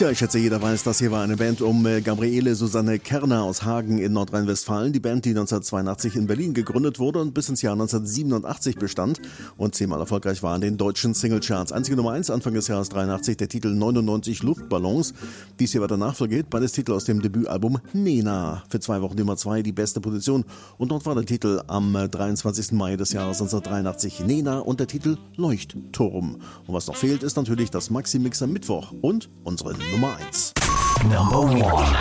Tja, ich schätze, jeder weiß, das hier war eine Band um Gabriele Susanne Kerner aus Hagen in Nordrhein-Westfalen. Die Band, die 1982 in Berlin gegründet wurde und bis ins Jahr 1987 bestand und 10-mal erfolgreich war in den deutschen Singlecharts. Einzige Nummer 1 Anfang des Jahres 83, der Titel 99 Luftballons. Dies hier weiter nachfolgt, beides Titel aus dem Debütalbum Nena. Für 2 Wochen Nummer 2 die beste Position und dort war der Titel am 23. Mai des Jahres 1983 Nena und der Titel Leuchtturm. Und was noch fehlt, ist natürlich das Maxi-Mix am Mittwoch und unsere Nummer 1. Number 1.